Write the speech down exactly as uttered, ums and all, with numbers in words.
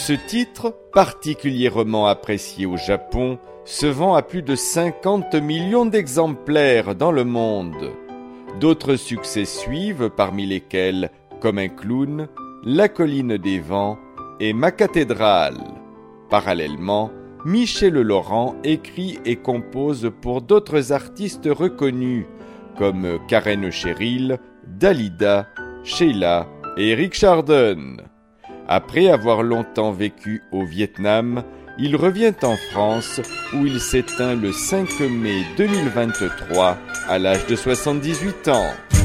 Ce titre, particulièrement apprécié au Japon, se vend à plus de cinquante millions d'exemplaires dans le monde. D'autres succès suivent, parmi lesquels Comme un clown, La colline des vents et Ma cathédrale. Parallèlement, Michel Legrand écrit et compose pour d'autres artistes reconnus, comme Karen Cheryl, Dalida, Sheila et Rick Chardon. Après avoir longtemps vécu au Vietnam, il revient en France où il s'éteint le cinq mai deux mille vingt-trois à l'âge de soixante-dix-huit ans.